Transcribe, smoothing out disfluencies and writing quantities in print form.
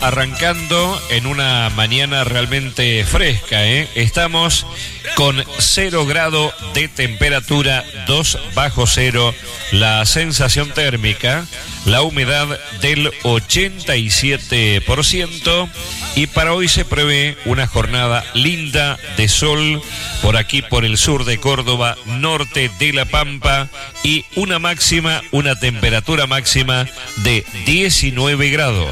arrancando en una mañana realmente fresca, ¿eh? Estamos con 0 grado de temperatura, 2 bajo cero, la sensación térmica, la humedad del 87%, y para hoy se prevé una jornada linda de sol por aquí, por el sur de Córdoba, norte de La Pampa, y una temperatura máxima de 19 grados.